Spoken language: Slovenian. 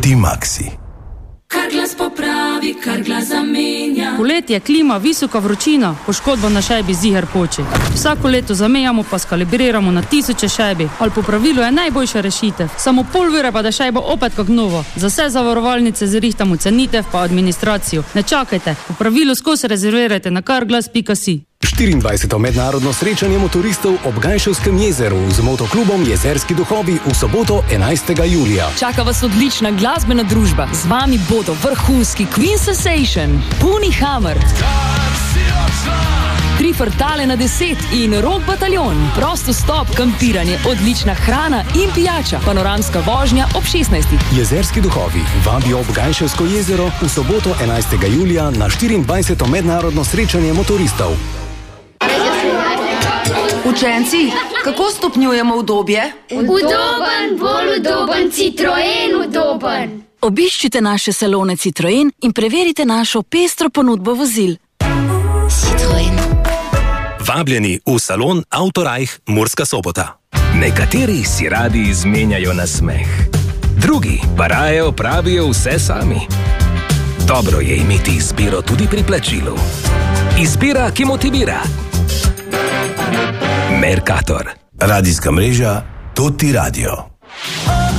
Tutti Maxi. Kar glas popravi, kar glas zamenja. Poletje, klima, visoka vročina, poškodba na šajbi ziher poči. Vsako leto zamenjamo pa skalibriramo na 1000 šajbi. Ali popravilo je najboljša rešitev. Samo pol ure pa da šajbo opet kak novo. Za vse zavarovalnice zrihtamo cenitev pa administracijo. Ne čakajte, popravilo skozi rezervirajte na karglas.si. 24. mednarodno srečanje motoristov ob Gajševskem jezeru z motoklubom Jezerski duhovi v soboto 11. julija. Čaka vas odlična glasbena družba. Z vami bodo vrhunski Queen Sensation, Puni Hammer, Tri frtale na 10 in Rock bataljon. Prosto stop, kampiranje, odlična hrana in pijača. Panoramska vožnja ob 16. Jezerski duhovi vabijo ob Gajševsko jezero v soboto 11. julija na 24. mednarodno srečanje motoristov. Učenci, kako stopnjujemo udobje? Udoben, bolj udoben, Citroen udoben. Obiščite naše salone Citroen in preverite našo pestro ponudbo vozil. Citroen. Vabljeni v salon Autorajh Murska Sobota. Nekateri si radi izmenjajo na smeh, drugi pa raje opravijo vse sami. Dobro je imeti izbiro tudi pri plačilu. Izbira, ki motivira. Mercator. Radijska mreža Tutti Radio.